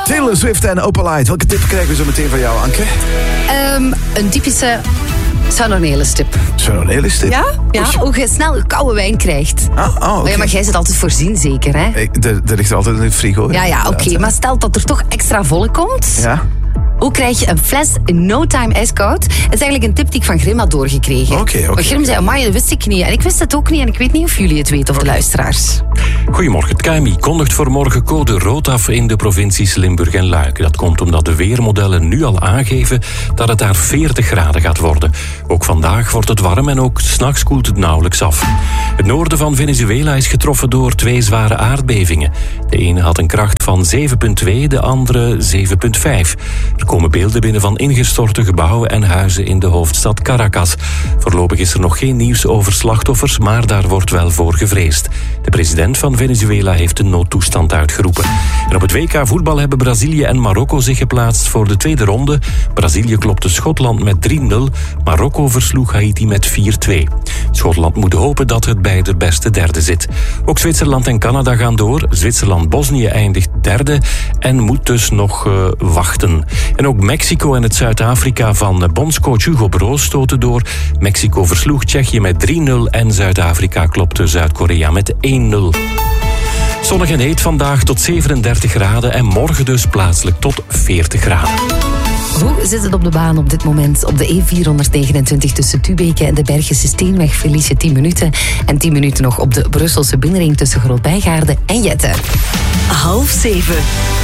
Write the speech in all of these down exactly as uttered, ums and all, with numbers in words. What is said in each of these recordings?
Taylor Swift en Opalite. Welke tip krijgen we zo meteen van jou, Anke? Um, een typische Sanonelis-tip. Sanonelis-tip? Ja, ja, hoe je snel koude wijn krijgt. Ah, oh, okay. Maar, ja, maar jij zit altijd voorzien, zeker, hè? Er ligt er altijd in het frigo. Ja, ja, oké. Okay. Maar stel dat er toch extra volle komt. Ja. Hoe krijg je een fles in no time ijskoud? Het is eigenlijk een tip die ik van Grim had doorgekregen. Oké, oké. Maar Grim zei, amai, dat wist ik niet. En ik wist het ook niet en ik weet niet of jullie het weten of okay. de luisteraars. Goedemorgen. Het K M I kondigt voor morgen code rood af in de provincies Limburg en Luik. Dat komt omdat de weermodellen nu al aangeven dat het daar veertig graden gaat worden. Ook vandaag wordt het warm en ook 's nachts koelt het nauwelijks af. Het noorden van Venezuela is getroffen door twee zware aardbevingen. De ene had een kracht van zeven komma twee, de andere zeven komma vijf. Er komen beelden binnen van ingestorte gebouwen en huizen in de hoofdstad Caracas. Voorlopig is er nog geen nieuws over slachtoffers, maar daar wordt wel voor gevreesd. De president van Venezuela heeft een noodtoestand uitgeroepen. En op het W K voetbal hebben Brazilië en Marokko zich geplaatst voor de tweede ronde. Brazilië klopte Schotland met drie nul. Marokko versloeg Haiti met vier twee. Schotland moet hopen dat het bij de beste derde zit. Ook Zwitserland en Canada gaan door. Zwitserland-Bosnië eindigt derde en moet dus nog uh, wachten. En ook Mexico en het Zuid-Afrika van bondscoach Hugo Broos stoten door. Mexico versloeg Tsjechië met drie nul en Zuid-Afrika klopte Zuid-Korea met één nul. Zonnig en heet vandaag tot zevenendertig graden en morgen dus plaatselijk tot veertig graden. Hoe zit het op de baan op dit moment? Op de E vierhonderdnegenentwintig tussen Tubeke en de Bergische Steenweg verlies je tien minuten. En tien minuten nog op de Brusselse binnenring tussen Grootbijgaarden en Jette. Half zeven.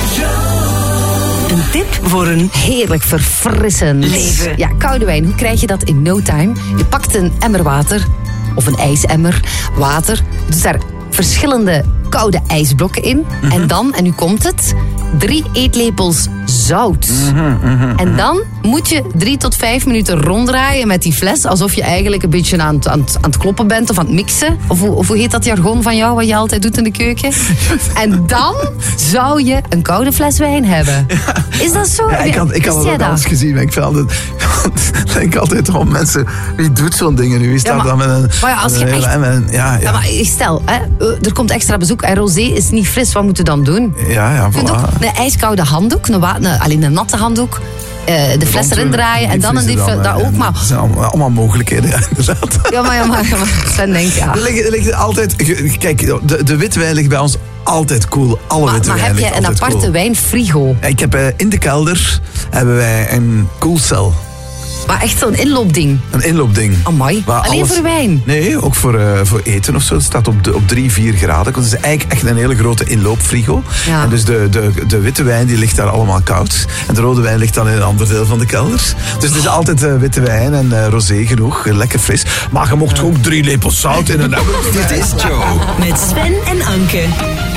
Een tip voor een heerlijk verfrissend leven. Ja, koude wijn. Hoe krijg je dat in no time? Je pakt een emmer water of een ijsemmer water. Dus daar verschillende koude ijsblokken in. Mm-hmm. En dan, en nu komt het, drie eetlepels zout. Mm-hmm, mm-hmm. En dan moet je drie tot vijf minuten ronddraaien met die fles, alsof je eigenlijk een beetje aan het, aan het, aan het kloppen bent of aan het mixen. Of, of hoe heet dat jargon van jou, wat je altijd doet in de keuken? En dan zou je een koude fles wijn hebben. Ja. Is dat zo? Ja, ik had, ik had het ook al eens gezien, maar ik vind altijd, ik denk altijd om mensen, wie doet zo'n dingen nu? Wie staat ja, maar, dan met een... Maar ja, als je echt, een, ja, ja. Ja, maar stel, hè, er komt extra bezoek en rosé is niet fris, wat moeten we dan doen? Ja, ja, voilà. Ook een ijskoude handdoek, een, wa- een, alleen een natte handdoek. Uh, de fles erin draaien en dan een dief, dat ook maar. Dat zijn allemaal, allemaal mogelijkheden, ja, inderdaad. Ja, maar, ja, maar, ja, maar Sven denkt, ja. Er ligt, er ligt altijd, kijk, de, de witte wijn ligt bij ons altijd cool. Alle maar, witte maar wijn heb je een aparte cool. wijnfrigo? Ik heb uh, in de kelder hebben wij een koelcel. Maar echt zo'n inloopding? Een inloopding. Amai, alleen alles... voor wijn? Nee, ook voor, uh, voor eten of zo. Het staat op, de, op drie, vier graden. Het is eigenlijk echt een hele grote inloopfrigo. Ja. En dus de, de, de witte wijn die ligt daar allemaal koud. En de rode wijn ligt dan in een ander deel van de kelder. Dus het is altijd uh, witte wijn en uh, rosé genoeg. Lekker fris. Maar je mocht ook drie lepels zout in een... Dit is Joe. Met Sven en Anke.